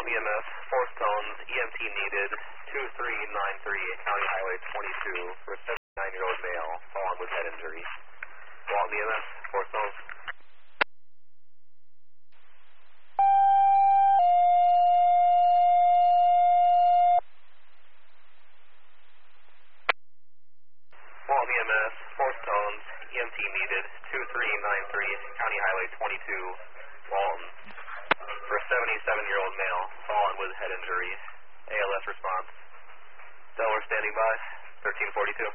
EMS, 4 stones, EMT needed, 2393, County Highway 22, for a 79-year-old male, fallen with head injury. Walton EMS, 4 stones. Walton EMS, 4 stones, EMT needed, 2393, County Highway 22, Walton, for a 77-year-old male, fallen with head injury. ALS response. Delaware standing by, 1342.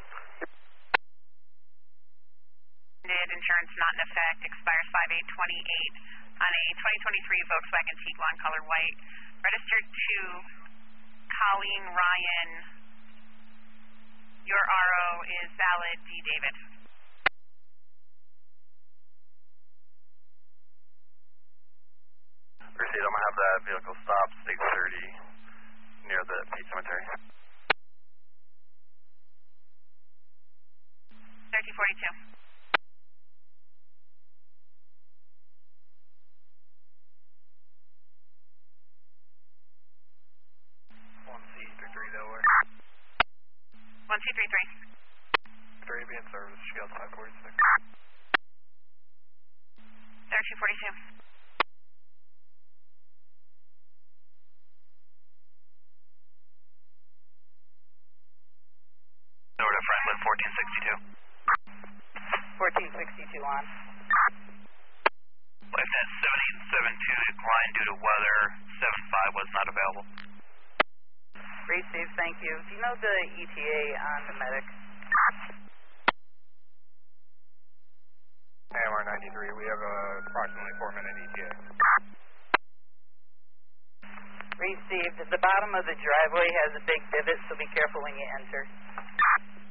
Insurance not in effect, expires 5/8/28 on a 2023 Volkswagen Tiguan color white, registered to Colleen Ryan. Your RO is valid, D. David. Proceed, I'm going to have that vehicle stop 630 near the Pete Cemetery. 1342. Delaware. 1233. Ferry being service, Shield 546. 1342. Over to Franklin 1462. 1462 on. Lieutenant 7872 declined due to weather. 75 was not available. Receive, thank you. Do you know the ETA on the medic? AMR 93, we have approximately 4-minute ETA. Received. The bottom of the driveway has a big divot, so be careful when you enter.